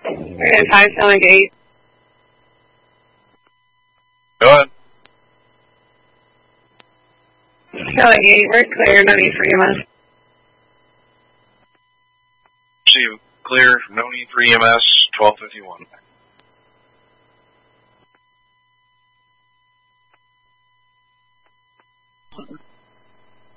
We're at 5 sound like 8. Go ahead. Sound like 8. We're clear. No need for EMS. Receive clear. No need for EMS. 1251.